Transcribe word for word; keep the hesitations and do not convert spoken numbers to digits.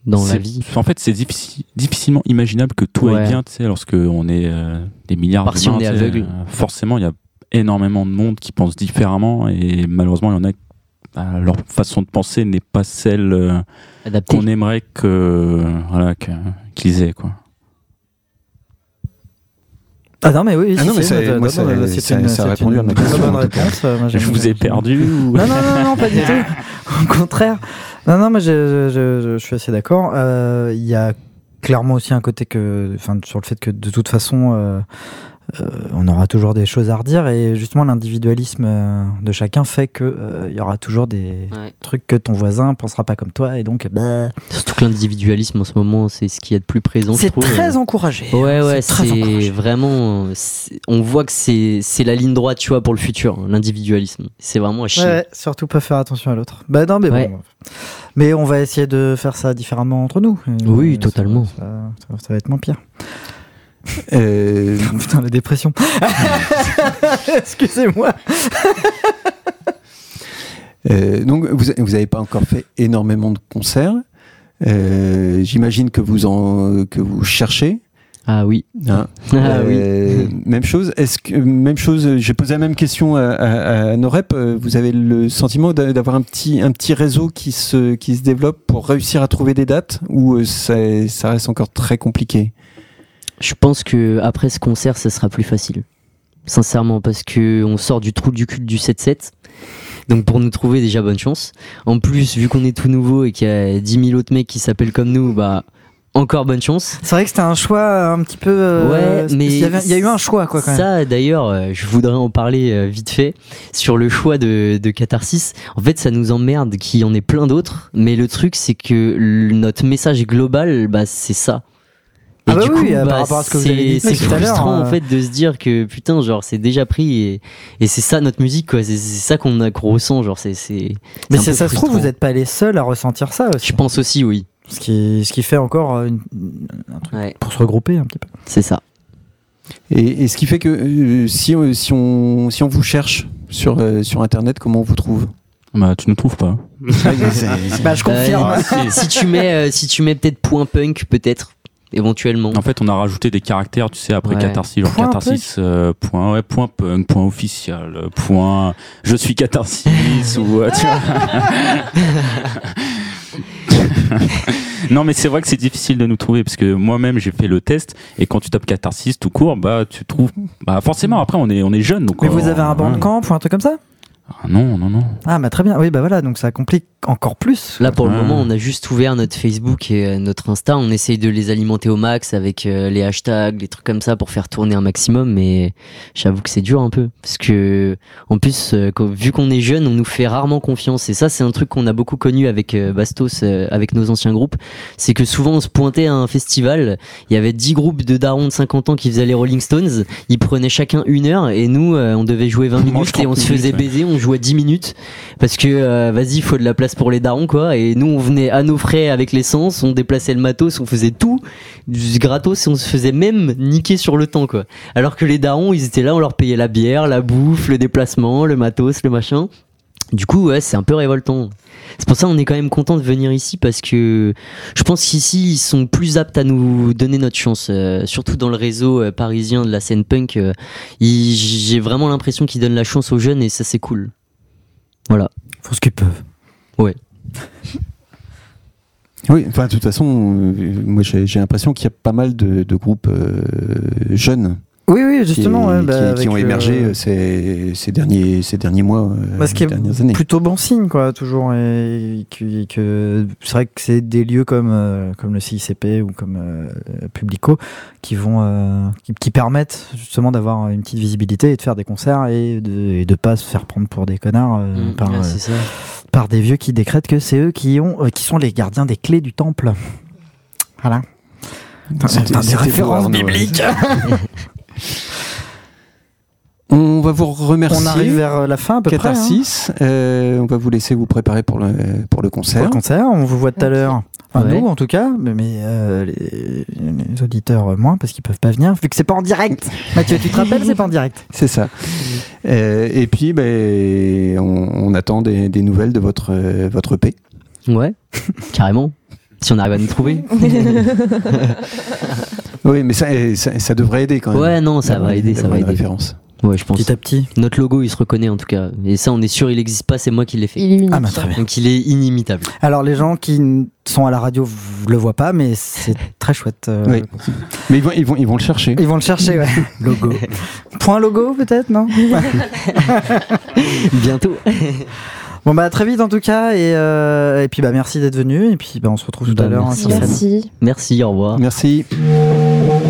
dans c'est, la vie. En fait, c'est difficile, difficilement imaginable que tout Ouais. aille bien, tu sais, lorsque on est euh, des milliards Par d'humains. si on est tu sais, aveugle. euh, forcément, il y a énormément de monde qui pense différemment et malheureusement, il y en a bah, leur façon de penser n'est pas celle euh, Adapté. qu'on aimerait que, voilà, que, qu'ils aient, quoi. Ah non, mais oui, Ah si, non, mais si, ça- non, moi, non, ça- non, ça- c'est une, ça a c'est répondu une à ma très question, bonne en tout cas. réponse. euh, moi, Je j'aime- vous ai j'aime- perdu ou... Non, non, non, non, pas du tout. Au contraire. Non, non, mais je, je, je, je suis assez d'accord. Euh, Il y a clairement aussi un côté que, enfin, sur le fait que de toute façon, euh, euh, on aura toujours des choses à redire et justement l'individualisme euh, de chacun fait que euh, il y aura toujours des Ouais. trucs que ton voisin pensera pas comme toi et donc bah, Surtout que l'individualisme en ce moment, c'est ce qu'il y a de plus présent. je c'est trouve. très encouragé. Ouais, ouais, c'est très c'est encouragé. vraiment. c'est- On voit que c'est c'est la ligne droite, tu vois, pour le futur, hein, l'individualisme. C'est vraiment à chier. Ouais, ouais, surtout pas faire attention à l'autre. Bah non, mais Ouais. bon. Mais on va essayer de faire ça différemment entre nous. Et, Oui, euh, totalement. Ça, ça- ça va être moins pire. Euh, Oh, putain, la dépression. Excusez-moi. euh, donc, vous vous avez pas encore fait énormément de concerts. Euh, j'imagine que vous en que vous cherchez. Ah oui. Hein. Ah oui. Euh, Même chose. Est-ce que même chose j'ai posé la même question à, à, à Norep. Vous avez le sentiment d'a- d'avoir un petit un petit réseau qui se qui se développe pour réussir à trouver des dates ou ça, ça reste encore très compliqué? Je pense que après ce concert, ça sera plus facile. Sincèrement, parce que on sort du trou du cul du sept sept. Donc pour nous trouver, déjà bonne chance. En plus, vu qu'on est tout nouveau et qu'il y a dix mille autres mecs qui s'appellent comme nous, bah encore bonne chance. C'est vrai que c'était un choix un petit peu. euh, Ouais, mais il y, avait- il y a eu un choix, quoi, quand même. Ça, d'ailleurs, euh, je voudrais en parler euh, vite fait sur le choix de, de Catharsis. En fait, ça nous emmerde qu'il y en ait plein d'autres, mais le truc, c'est que le- notre message global, bah, c'est ça. Et Ah bah du oui, coup, euh, par bah, rapport à ce que vous c'est- avez dit c'est tout à l'heure, frustrant euh. en fait de se dire que putain, genre, c'est déjà pris et, et c'est ça notre musique, quoi. C'est, c'est ça qu'on, a, qu'on ressent, genre, c'est. c'est Mais c'est un c'est- peu ça se trouve, frustrant. vous n'êtes pas les seuls à ressentir ça aussi. Je pense aussi, oui. Ce qui, ce qui fait encore une- un truc Ouais, pour se regrouper un petit peu. c'est ça. Et, et ce qui fait que euh, si, on- si, on, si on vous cherche sur, euh, sur Internet, comment on vous trouve? Bah, tu ne trouves pas. Bah, je confirme. Euh, si tu mets, euh, si tu mets peut-être point punk, peut-être, éventuellement. En fait, on a rajouté des caractères, tu sais, après Ouais. Catharsis, genre Point Catharsis, euh, point, ouais, point punk, point officiel, euh, point, je suis Catharsis, ou, euh, tu vois. Non, mais c'est vrai que c'est difficile de nous trouver, parce que moi-même, j'ai fait le test, et quand tu tapes Catharsis tout court, bah, tu trouves, bah, forcément, après, on est, on est jeunes, donc. Mais euh, vous avez un ouais. bandcamp ou un truc comme ça? Ah, non, non, non. Ah, bah très bien. Oui, bah voilà, donc ça complique encore plus. Là, pour le Ouais. moment, on a juste ouvert notre Facebook et euh, notre Insta. On essaye de les alimenter au max avec euh, les hashtags, les trucs comme ça pour faire tourner un maximum. Mais j'avoue que c'est dur un peu. Parce que, en plus, euh, quand- vu qu'on est jeune, on nous fait rarement confiance. Et ça, c'est un truc qu'on a beaucoup connu avec euh, Bastos, euh, avec nos anciens groupes. C'est que souvent, on se pointait à un festival. Il y avait dix groupes de darons de cinquante ans qui faisaient les Rolling Stones. Ils prenaient chacun une heure. Et nous, euh, on devait jouer vingt On mange minutes et on trente se faisait minutes, ouais. baiser. On jouait dix minutes. Parce que, euh, vas-y, il faut de la place pour les darons, quoi. Et nous, on venait à nos frais avec l'essence, on déplaçait le matos, on faisait tout du gratos et on se faisait même niquer sur le temps, quoi. Alors que les darons, ils étaient là, on leur payait la bière, la bouffe, le déplacement, le matos, le machin. Du coup, ouais, c'est un peu révoltant. C'est pour ça qu'on est quand même content de venir ici parce que je pense qu'ici, ils sont plus aptes à nous donner notre chance. Euh, surtout dans le réseau euh, parisien de la scène punk. Euh, ils- j'ai vraiment l'impression qu'ils donnent la chance aux jeunes et ça, c'est cool. Voilà. Faut ce qu'ils peuvent. Ouais. Oui, enfin, de toute façon, euh, moi j'ai j'ai l'impression qu'il y a pas mal de, de groupes euh, jeunes Oui, oui, qui, justement. ouais, bah, qui- qui avec, ont euh, émergé euh, ces, ces, derniers, ces derniers mois, euh, Bah, ce qui est dernières années. plutôt bon signe, quoi, toujours. Et que, que c'est vrai que c'est des lieux comme, euh, comme le C I C P ou comme euh, Publico qui vont, euh, qui, qui permettent justement d'avoir une petite visibilité et de faire des concerts et de, et de pas se faire prendre pour des connards euh, Mmh, par, ouais, euh, c'est ça. par des vieux qui décrètent que c'est eux qui ont, euh, qui sont les gardiens des clés du temple. Voilà. C'était- Putain, des c'était beau, références Arnaud, ouais. bibliques. On va vous remercier. On arrive vers la fin à peu près. hein. Catharsis. Euh, on va vous laisser vous préparer pour le, pour le Pour concert. le concert, on vous voit tout à l'heure. Enfin, Ouais. nous, en tout cas, mais, mais, euh, les, les auditeurs euh, moins, parce qu'ils peuvent pas venir, vu que c'est pas en direct. Mathieu, tu te rappelles, c'est pas en direct. C'est ça. Euh, et puis, ben, on, on attend des, des nouvelles de votre, euh, votre E P. Ouais, carrément. Si on arrive à nous trouver. Oui, mais ça, ça, ça devrait aider quand même. Ouais, non, ça va aider, ça va aider. Référence. Ouais, je pense. Petit à petit. Notre logo, il se reconnaît en tout cas. Et ça, on est sûr, il n'existe pas, c'est moi qui l'ai fait. Il est unique. Ah bah très bien. Donc il est inimitable. Alors les gens qui n- sont à la radio v- le voient pas, mais c'est très chouette. euh, Oui. Mais ils vont, ils vont, ils vont le chercher. Ils vont le chercher, ouais. Logo. Point logo peut-être, non? Bientôt. Bon bah à très vite en tout cas, et, euh, et puis bah merci d'être venu, et puis bah on se retrouve tout à Bah, l'heure hein, merci. sur scène. Merci. Merci, au revoir. Merci.